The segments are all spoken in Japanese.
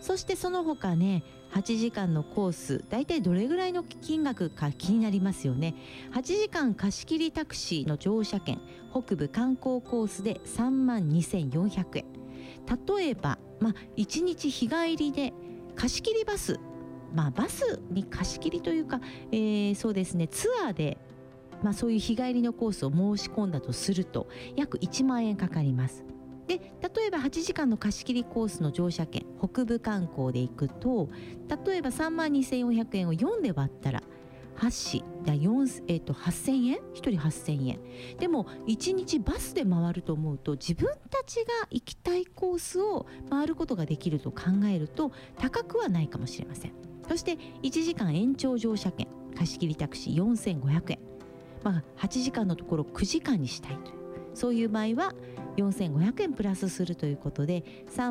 そしてその他ね、8時間のコース、だいたいどれぐらいの金額か気になりますよね。8時間貸し切りタクシーの乗車券、北部観光コースで32,400円。例えば、1日日帰りで貸し切りバス、バスに貸し切りというか、そうですね、ツアーで、そういう日帰りのコースを申し込んだとすると約1万円かかります。で、例えば8時間の貸し切りコースの乗車券、北部観光で行くと、例えば32,400円を4で割ったら8紙8,000円、1人8,000円。でも1日バスで回ると思うと、自分たちが行きたいコースを回ることができると考えると高くはないかもしれません。そして1時間延長乗車券、貸し切りタクシー4,500円。8時間のところ9時間にしたいという、そういう場合は4,500円プラスするということで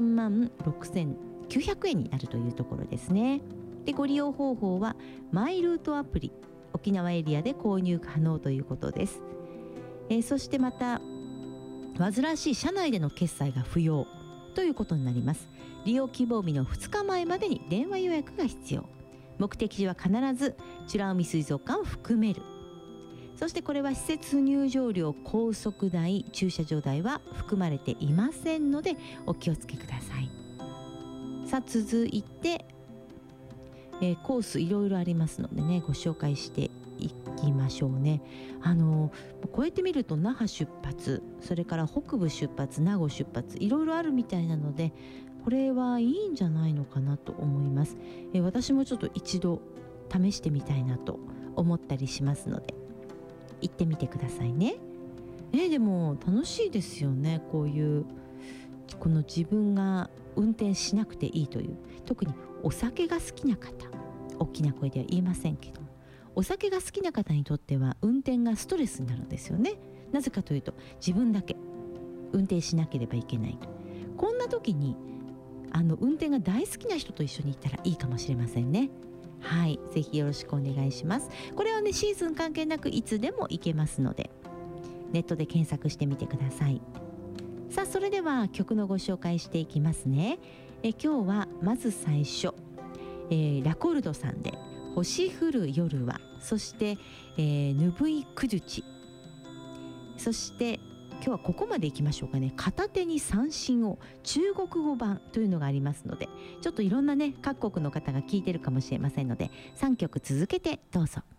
36,900円になるというところですね。で、ご利用方法はマイルートアプリ、沖縄エリアで購入可能ということです。そしてまた煩わしい車内での決済が不要ということになります。利用希望日の2日前までに電話予約が必要。目的地は必ず美ら海水族館を含める。そしてこれは施設入場料、高速代、駐車場代は含まれていませんのでお気をつけください。さあ続いて、コースいろいろありますのでね、ご紹介していきましょうね。こうやって見ると那覇出発、それから北部出発、名護出発、いろいろあるみたいなので、これはいいんじゃないのかなと思います。私もちょっと一度試してみたいなと思ったりしますので行ってみてくださいね。でも楽しいですよね。こういうこの自分が運転しなくていいという、特にお酒が好きな方、大きな声では言いませんけども、お酒が好きな方にとっては運転がストレスになるんですよね。なぜかというと自分だけ運転しなければいけないと。こんな時に運転が大好きな人と一緒に行ったらいいかもしれませんね。はい、ぜひよろしくお願いします。これはね、シーズン関係なくいつでも行けますので、ネットで検索してみてください。さあ、それでは曲のご紹介していきますね。今日はまず最初、ラコルドさんで星降る夜は、そして、ぬぶいくじゅち、そして今日はここまでいきましょうかね。片手に三振を、中国語版というのがありますので、ちょっといろんなね各国の方が聞いてるかもしれませんので、3曲続けてどうぞ。